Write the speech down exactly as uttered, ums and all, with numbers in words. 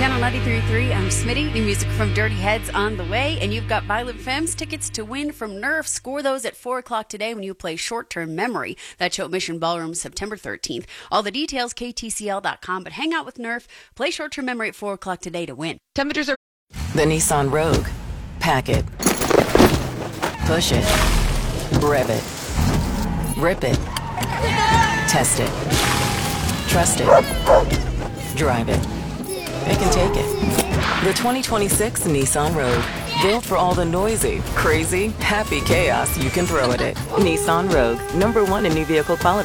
Channel ninety-three point three, I'm Smitty. New music from Dirty Heads on the way, and you've got Violent Femmes tickets to win from Nerf. Score those at four o'clock today when you play Short-Term Memory. That's show at Mission Ballroom September thirteenth. All the details, K T C L dot com, but hang out with Nerf. Play Short-Term Memory at four o'clock today to win. Temperatures are... The Nissan Rogue. Pack it. Push it. Rev it. Rip it. Test it. Trust it. Drive it. Pick and take it. The twenty twenty-six Nissan Rogue. Built for all the noisy, crazy, happy chaos you can throw at it. Nissan Rogue. Number one in new vehicle quality.